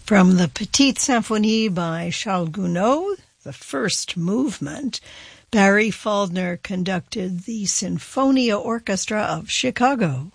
From the Petite Symphonie by Charles Gounod, the first movement, Barry Faldner conducted the Sinfonia Orchestra of Chicago.